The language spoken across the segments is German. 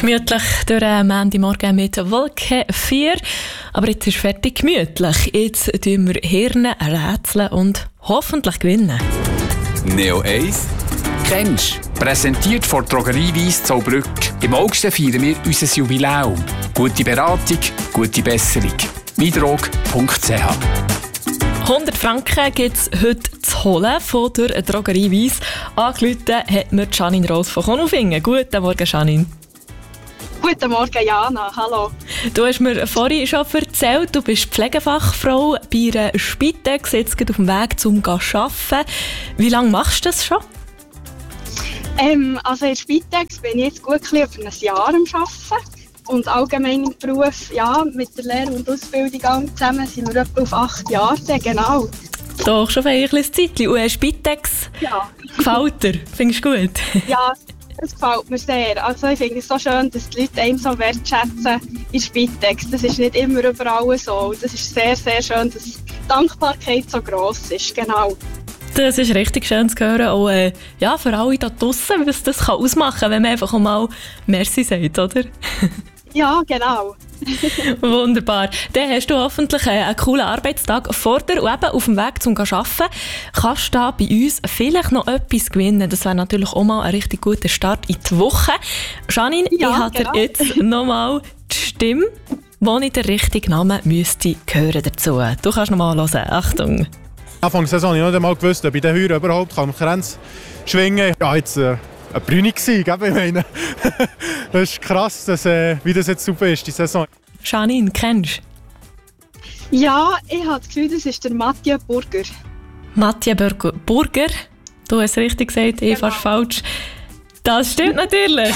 Gemütlich durch den Montagmorgen mit Wolke 4. Aber jetzt ist fertig gemütlich. Jetzt tun wir Hirne rätseln und hoffentlich gewinnen. Neo 1 kennst du? Präsentiert von Drogerie Weiss Zollbrück. Im August feiern wir unser Jubiläum. Gute Beratung, gute Besserung. Weidrog.ch 100 Franken gibt es heute zu holen von der Drogerie Weiss. Angerufen hat mir Janine Rose von Konolfingen. Guten Morgen, Janine. Guten Morgen, Jana. Hallo. Du hast mir vorhin schon erzählt, du bist Pflegefachfrau bei einer Spitex, jetzt auf dem Weg zum Arbeiten. Wie lange machst du das schon? Also in der Spitex bin ich jetzt gut über ein Jahr am Arbeiten. Und allgemein im Beruf, ja, mit der Lehre und Ausbildung zusammen sind wir etwa auf 8 Jahre, genau. Doch, schon ein kleines Zeitchen. Und Spitex, ja. Gefällt dir? Findest du gut? Ja, es gefällt mir sehr. Also ich finde es so schön, dass die Leute einem so wertschätzen in Spitex. Das ist nicht immer überall so. Das ist sehr, sehr schön, dass die Dankbarkeit so gross ist, genau. Das ist richtig schön zu hören, auch ja, für alle da draussen, was das ausmachen kann, wenn man einfach mal Merci sagt, oder? Ja, genau. Wunderbar. Dann hast du hoffentlich einen coolen Arbeitstag vor dir und eben auf dem Weg zum Arbeiten kannst du da bei uns vielleicht noch etwas gewinnen. Das wäre natürlich auch mal ein richtig guter Start in die Woche. Janine, ja, ich habe dir jetzt nochmal die Stimme, wo ich den richtigen Namen müsste hören dazu. Du kannst nochmal hören. Achtung. Anfang der Saison habe ich nicht einmal gewusst, ob ich den Heuer überhaupt am Kränz schwingen kann. Ja, jetzt eine Brüne gewesen, gell? Ich meine, das ist krass, wie das jetzt super ist, die Saison. Janine, kennst du? Ja, ich habe das Gefühl, das ist der Mathieu Burger. Mathieu Burger? Du hast es richtig gesagt, ich fast falsch. Das stimmt natürlich.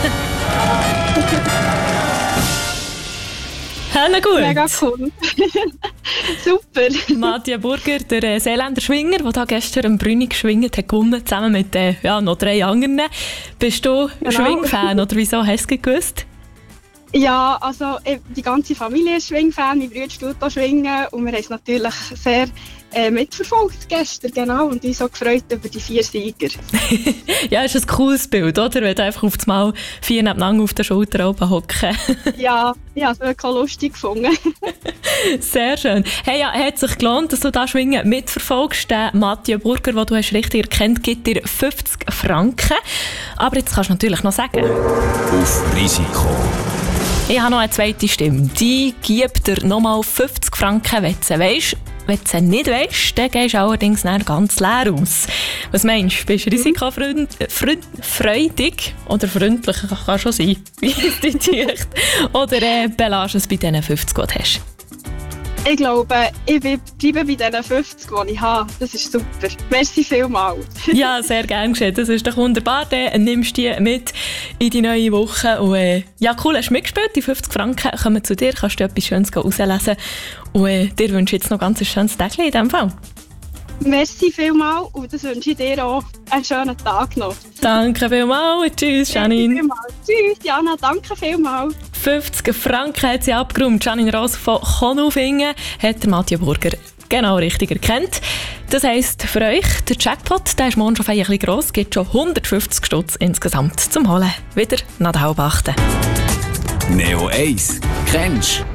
Hallo gut. Mega cool. Super. Mathieu Burger, der Seeländer Schwinger, der da gestern am Brüni geschwingt hat, gewonnen, zusammen mit noch 3 anderen. Bist du Schwingfan oder wieso hast du es gewusst? Ja, also die ganze Familie ist Schwingfan, mein Bruder tut auch schwingen und wir haben es natürlich sehr mitverfolgt gestern, genau, und uns so gefreut über die 4 Sieger. Ja, ist ein cooles Bild, oder? Wenn du einfach auf das Mal 4 nebeneinander auf der Schulter oben hocken. Ja, ich habe es wirklich lustig gefunden. Sehr schön. Hey, ja, hat sich gelohnt, dass du da Schwingen mitverfolgst. Der Mathieu Burger, den du hast richtig erkannt, gibt dir 50 Franken. Aber jetzt kannst du natürlich noch sagen. Auf Risiko. Ich habe noch eine zweite Stimme. Die gibt dir nochmal 50 Franken, wenn du sie weisst. Wenn du sie nicht weisst, dann gehst du allerdings ganz leer aus. Was meinst du? Bist du risikofreudig? Oder freundlich, kann schon sein, wie es dich tut. Oder belässt es bei diesen 50, die du hast? Ich glaube, ich bleibe bei diesen 50, die ich habe. Das ist super. Merci vielmals. Ja, sehr gerne geschehen. Das ist doch wunderbar. Dann nimmst du die mit in die neue Woche. Und, ja, cool, hast du mitgespielt. Die 50 Franken kommen zu dir. Kannst du etwas Schönes rauslesen. Und dir wünsche ich jetzt noch ganz ein schönes Tag in diesem Fall. Merci vielmals und das wünsche ich dir auch einen schönen Tag noch. Danke vielmals. Tschüss, Janine. Tschüss, Jana. Danke vielmals. 50 Franken hat sie abgeräumt. Janine Rose von Konolfingen hat der Mathieu Burger genau richtig erkannt. Das heisst für euch, der Jackpot, der ist morgen schon ein bisschen gross, es gibt schon 150 Stutz insgesamt zum Holen. Wieder nach der 7:30. Neo 1 kennst du?